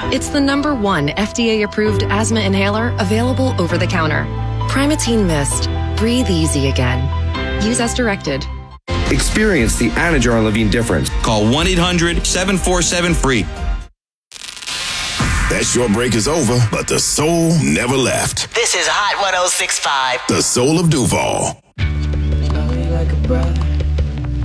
It's the #1 FDA-approved asthma inhaler available over the counter. Primatene Mist. Breathe easy again. Use as directed. Experience the Anajar Levine difference. Call 1-800-747-FREE. That short break is over, but the soul never left. This is Hot 106.5. The Soul of Duval.